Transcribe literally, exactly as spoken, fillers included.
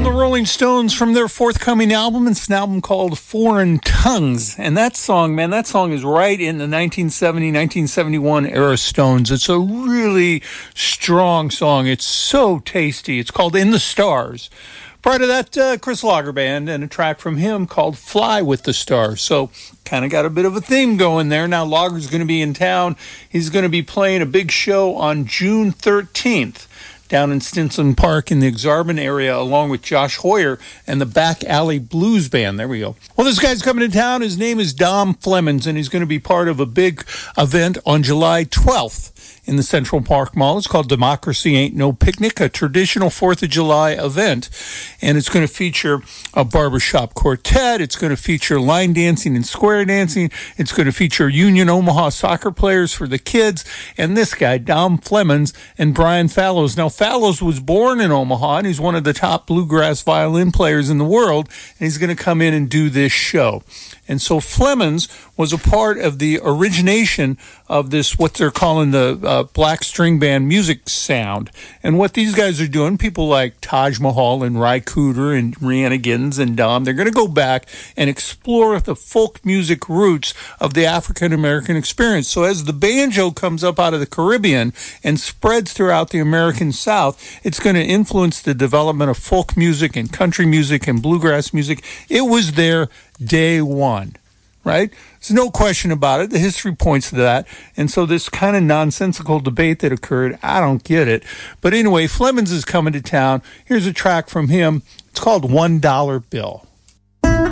From the Rolling Stones, from their forthcoming album, it's an album called Foreign Tongues. And that song, man, that song is right in the nineteen seventy, nineteen seventy-one era Stones. It's a really strong song. It's so tasty. It's called In the Stars. Prior to that, uh, Chris Lager Band, and a track from him called Fly with the Stars. So kind of got a bit of a theme going there. Now Lager's going to be in town. He's going to be playing a big show on June thirteenth. Down in Stinson Park in the Exarban area, along with Josh Hoyer and the Back Alley Blues Band. There we go. Well, this guy's coming to town. His name is Dom Flemons, and he's going to be part of a big event on July twelfth in the Central Park Mall. It's called Democracy Ain't No Picnic, a traditional fourth of July event. And it's going to feature a barbershop quartet. It's going to feature line dancing and square dancing. It's going to feature Union Omaha soccer players for the kids. And this guy, Dom Flemons, and Brian Fallows. Now, Fallows was born in Omaha, and he's one of the top bluegrass violin players in the world. And he's going to come in and do this show. And so Flemons was a part of the origination of this, what they're calling the uh, black string band music sound. And what these guys are doing, people like Taj Mahal and Ry Cooder and Rhianna Giddens and Dom, they're going to go back and explore the folk music roots of the African-American experience. So as the banjo comes up out of the Caribbean and spreads throughout the American South, it's going to influence the development of folk music and country music and bluegrass music. It was there day one, right? There's no question about it. The history points to that. And so this kind of nonsensical debate that occurred, I don't get it. But anyway, Flemons is coming to town. Here's a track from him. It's called One Dollar Bill.